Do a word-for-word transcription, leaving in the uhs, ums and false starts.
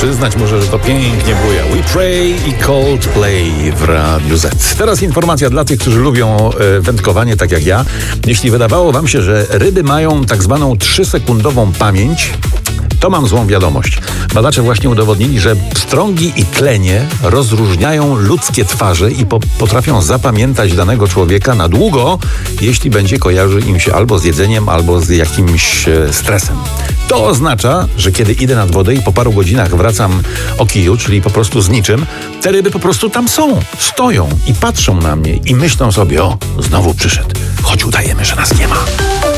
Przyznać muszę, że to pięknie buja. We Pray i Coldplay w Radiu Z. Teraz informacja dla tych, którzy lubią e, wędkowanie tak jak ja. Jeśli wydawało wam się, że ryby mają tak zwaną trzysekundową pamięć, to mam złą wiadomość. Badacze właśnie udowodnili, że pstrągi i klenie rozróżniają ludzkie twarze i po- potrafią zapamiętać danego człowieka na długo, jeśli będzie kojarzy im się albo z jedzeniem, albo z jakimś e, stresem. To oznacza, że kiedy idę nad wodę i po paru godzinach wracam o kiju, czyli po prostu z niczym, te ryby po prostu tam są, stoją i patrzą na mnie i myślą sobie: o, znowu przyszedł, choć udajemy, że nas nie ma.